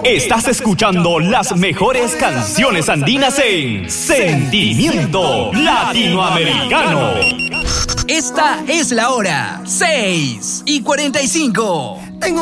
Estás escuchando las mejores canciones andinas en Sentimiento Latinoamericano. Esta es la hora 6:45.